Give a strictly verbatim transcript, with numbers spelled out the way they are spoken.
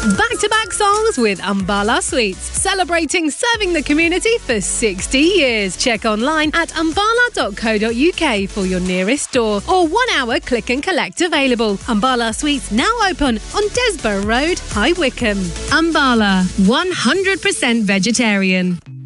Back-to-back songs with Umbala Sweets, celebrating serving the community for sixty years. Check online at umbala dot co dot uk for your nearest store or one-hour click and collect available. Umbala Sweets now open on Desborough Road, High Wycombe. Umbala, one hundred percent vegetarian.